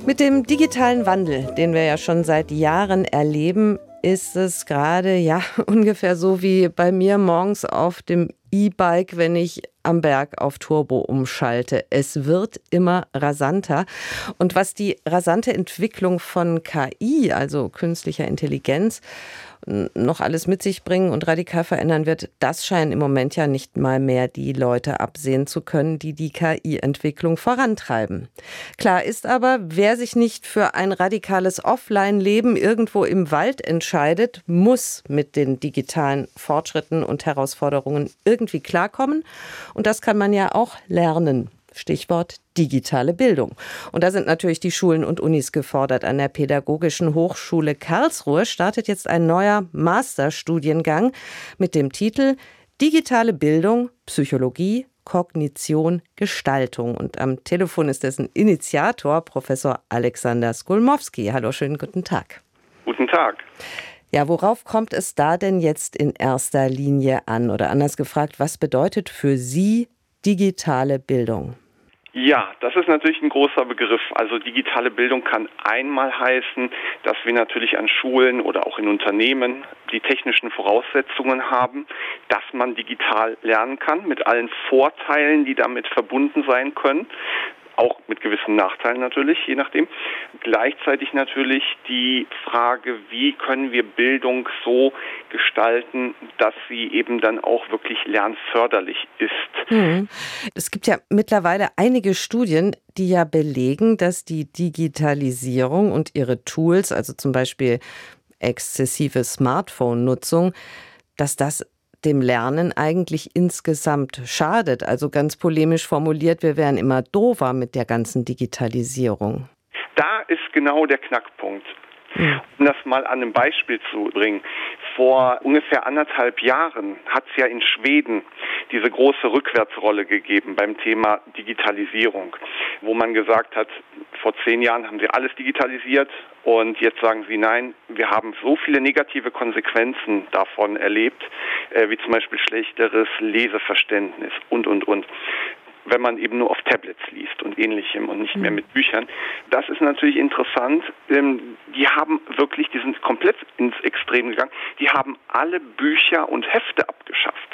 Mit dem digitalen Wandel, den wir ja schon seit Jahren erleben, ist es gerade ungefähr so wie bei mir morgens auf dem E-Bike, wenn ich am Berg auf Turbo umschalte. Es wird immer rasanter. Und was die rasante Entwicklung von KI, also künstlicher Intelligenz, noch alles mit sich bringen und radikal verändern wird, das scheinen im Moment ja nicht mal mehr die Leute absehen zu können, die die KI-Entwicklung vorantreiben. Klar ist aber, wer sich nicht für ein radikales Offline-Leben irgendwo im Wald entscheidet, muss mit den digitalen Fortschritten und Herausforderungen irgendwie klarkommen. Und das kann man ja auch lernen. Stichwort digitale Bildung. Und da sind natürlich die Schulen und Unis gefordert. An der Pädagogischen Hochschule Karlsruhe startet jetzt ein neuer Masterstudiengang mit dem Titel Digitale Bildung, Psychologie, Kognition, Gestaltung. Und am Telefon ist dessen Initiator Professor Alexander Skulmowski. Hallo, schönen guten Tag. Guten Tag. Ja, worauf kommt es da denn jetzt in erster Linie an? Oder anders gefragt, was bedeutet für Sie digitale Bildung? Ja, das ist natürlich ein großer Begriff. Also digitale Bildung kann einmal heißen, dass wir natürlich an Schulen oder auch in Unternehmen die technischen Voraussetzungen haben, dass man digital lernen kann, mit allen Vorteilen, die damit verbunden sein können. Auch mit gewissen Nachteilen natürlich, je nachdem. Gleichzeitig natürlich die Frage, wie können wir Bildung so gestalten, dass sie eben dann auch wirklich lernförderlich ist. Es gibt ja mittlerweile einige Studien, die ja belegen, dass die Digitalisierung und ihre Tools, also zum Beispiel exzessive Smartphone-Nutzung, dass das dem Lernen eigentlich insgesamt schadet. Also ganz polemisch formuliert, wir wären immer doofer mit der ganzen Digitalisierung. Da ist genau der Knackpunkt. Um das mal an einem Beispiel zu bringen. Vor ungefähr 1,5 Jahren hat es ja in Schweden diese große Rückwärtsrolle gegeben beim Thema Digitalisierung, wo man gesagt hat, vor 10 Jahren haben sie alles digitalisiert und jetzt sagen sie, nein, wir haben so viele negative Konsequenzen davon erlebt, wie zum Beispiel schlechteres Leseverständnis und. Wenn man eben nur auf Tablets liest und Ähnlichem und nicht mehr mit Büchern. Das ist natürlich interessant. Die haben wirklich, die sind komplett ins Extrem gegangen. Die haben alle Bücher und Hefte abgeschafft.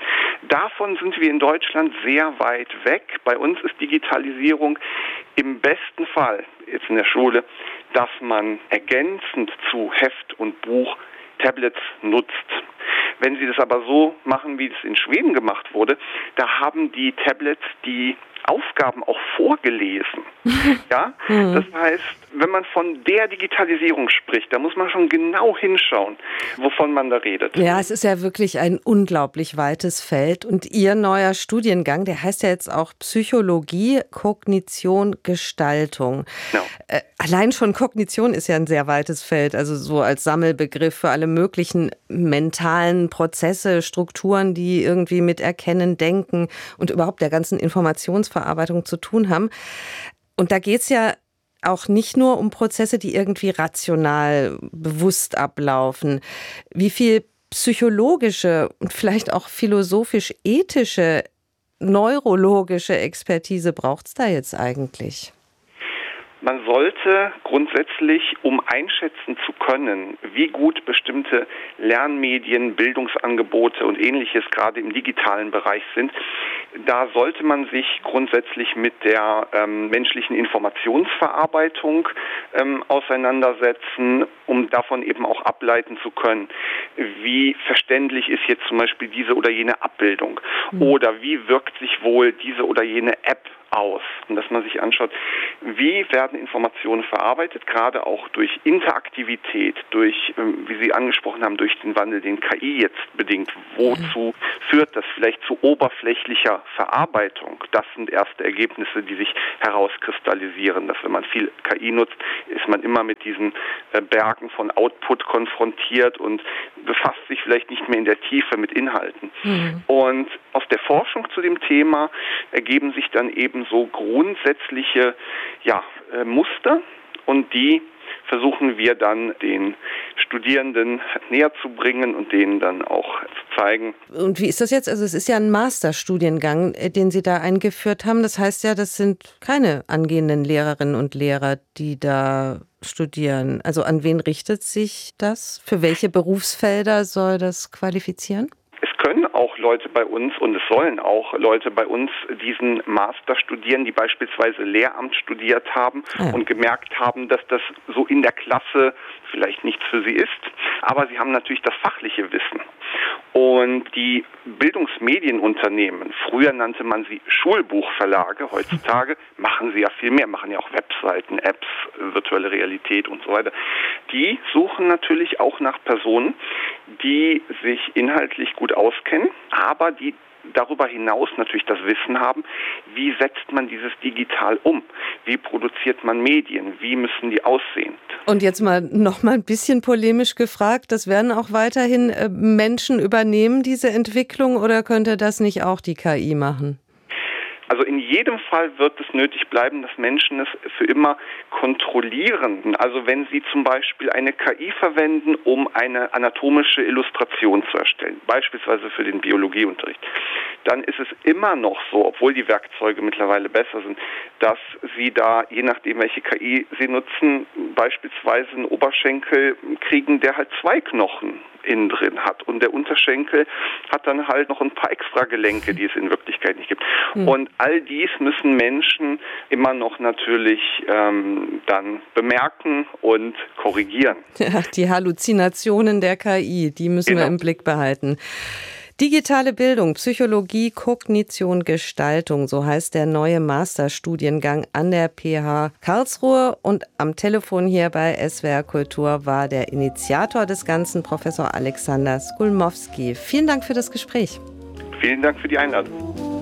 Davon sind wir in Deutschland sehr weit weg. Bei uns ist Digitalisierung im besten Fall, jetzt in der Schule, dass man ergänzend zu Heft und Buch Tablets nutzt. Wenn Sie das aber so machen, wie es in Schweden gemacht wurde, da haben die Tablets die Aufgaben auch vorgelesen. Ja? Das heißt, wenn man von der Digitalisierung spricht, da muss man schon genau hinschauen, wovon man da redet. Ja, es ist ja wirklich ein unglaublich weites Feld. Und Ihr neuer Studiengang, der heißt ja jetzt auch Psychologie, Kognition, Gestaltung. Genau. Allein schon Kognition ist ja ein sehr weites Feld, also so als Sammelbegriff für alle möglichen mentalen Prozesse, Strukturen, die irgendwie mit Erkennen, Denken und überhaupt der ganzen Informationsverarbeitung zu tun haben. Und da geht es ja auch nicht nur um Prozesse, die irgendwie rational, bewusst ablaufen. Wie viel psychologische und vielleicht auch philosophisch-ethische, neurologische Expertise braucht es da jetzt eigentlich? Man sollte grundsätzlich, um einschätzen zu können, wie gut bestimmte Lernmedien, Bildungsangebote und Ähnliches gerade im digitalen Bereich sind, da sollte man sich grundsätzlich mit der menschlichen Informationsverarbeitung auseinandersetzen, um davon eben auch ableiten zu können, wie verständlich ist jetzt zum Beispiel diese oder jene Abbildung oder wie wirkt sich wohl diese oder jene App aus. Und dass man sich anschaut, wie werden Informationen verarbeitet, gerade auch durch Interaktivität, durch, wie Sie angesprochen haben, durch den Wandel, den KI jetzt bedingt. Wozu führt das vielleicht zu oberflächlicher Verarbeitung? Das sind erste Ergebnisse, die sich herauskristallisieren, dass wenn man viel KI nutzt, ist man immer mit diesen Bergen von Output konfrontiert und befasst sich vielleicht nicht mehr in der Tiefe mit Inhalten. Und aus der Forschung zu dem Thema ergeben sich dann eben so grundsätzliche Muster und die versuchen wir dann den Studierenden näher zu bringen und denen dann auch zu zeigen. Und wie ist das jetzt? Also es ist ja ein Masterstudiengang, den Sie da eingeführt haben. Das heißt ja, das sind keine angehenden Lehrerinnen und Lehrer, die da studieren. Also an wen richtet sich das? Für welche Berufsfelder soll das qualifizieren? Es können auch Leute bei uns und es sollen auch Leute bei uns diesen Master studieren, die beispielsweise Lehramt studiert haben und gemerkt haben, dass das so in der Klasse vielleicht nichts für sie ist. Aber sie haben natürlich das fachliche Wissen. Und die Bildungsmedienunternehmen, früher nannte man sie Schulbuchverlage, heutzutage machen sie ja viel mehr, machen ja auch Webseiten, Apps, virtuelle Realität und so weiter. Die suchen natürlich auch nach Personen, die sich inhaltlich gut auskennen, aber die darüber hinaus natürlich das Wissen haben, wie setzt man dieses digital um? Wie produziert man Medien? Wie müssen die aussehen? Und jetzt noch mal ein bisschen polemisch gefragt, das werden auch weiterhin Menschen übernehmen, diese Entwicklung, oder könnte das nicht auch die KI machen? Also in jedem Fall wird es nötig bleiben, dass Menschen es für immer kontrollieren. Also wenn Sie zum Beispiel eine KI verwenden, um eine anatomische Illustration zu erstellen, beispielsweise für den Biologieunterricht, dann ist es immer noch so, obwohl die Werkzeuge mittlerweile besser sind, dass Sie da, je nachdem welche KI Sie nutzen, beispielsweise einen Oberschenkel kriegen, der halt 2 Knochen innen drin hat. Und der Unterschenkel hat dann halt noch ein paar extra Gelenke, die es in Wirklichkeit nicht gibt. Und all dies müssen Menschen immer noch natürlich dann bemerken und korrigieren. Ja, die Halluzinationen der KI, die müssen wir im Blick behalten. Digitale Bildung, Psychologie, Kognition, Gestaltung, so heißt der neue Masterstudiengang an der PH Karlsruhe. Und am Telefon hier bei SWR Kultur war der Initiator des Ganzen, Professor Alexander Skulmowski. Vielen Dank für das Gespräch. Vielen Dank für die Einladung.